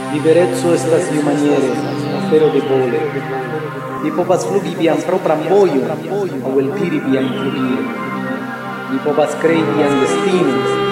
Diverezzo estas iu maniere, afero de vole. Vi povas flugi vian propran vojon, aŭ eltiri vian flugilon. Vi povas krei vian destinon,